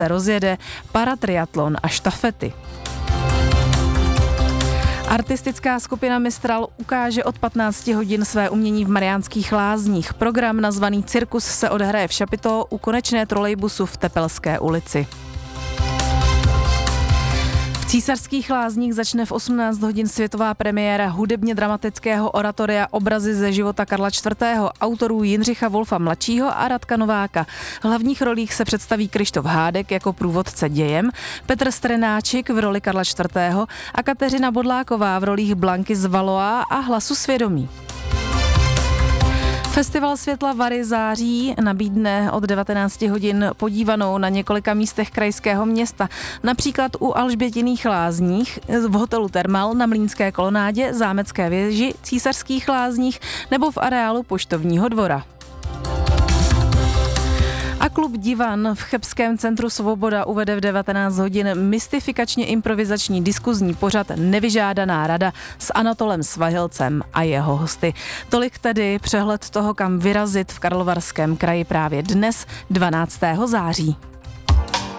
se rozjede paratriatlon a štafety. Artistická skupina Mistral ukáže od 15 hodin své umění v Mariánských Lázních. Program nazvaný Cirkus se odehraje v Šapito u konečné trolejbusu v Tepelské ulici. V Císařských Lázních začne v 18 hodin světová premiéra hudebně dramatického oratoria Obrazy ze života Karla IV. Autorů Jindřicha Wolfa mladšího a Radka Nováka. V hlavních rolích se představí Kryštof Hádek jako průvodce dějem, Petr Strenáčik v roli Karla IV. A Kateřina Bodláková v rolích Blanky z Valois a Hlasu svědomí. Festival světla Vary září nabídne od 19 hodin podívanou na několika místech krajského města, například u Alžbětinných Lázních, v hotelu Thermal na Mlýnské kolonádě, Zámecké věži, Císařských Lázních nebo v areálu Poštovního dvora. A klub Divan v Chebském centru Svoboda uvede v 19 hodin mystifikačně improvizační diskuzní pořad Nevyžádaná rada s Anatolem Svahilcem a jeho hosty. Tolik tedy přehled toho, kam vyrazit v Karlovarském kraji právě dnes, 12. září.